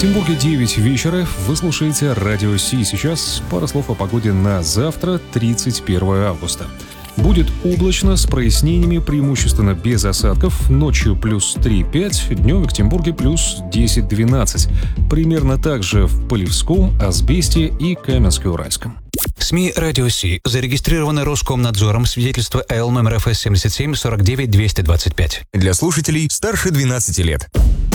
Екатеринбурге 9 вечера. Вы слушаете Радио Си. Сейчас пара слов о погоде на завтра, 31 августа. Будет облачно, с прояснениями, преимущественно без осадков. Ночью плюс 3-5, днем в Екатеринбурге плюс 10-12. Примерно так же в Полевском, Асбесте и Каменске-Уральском. СМИ «Радио Си» зарегистрированы Роскомнадзором, свидетельство АЛ номер ФС 77 49 225. Для слушателей старше 12 лет.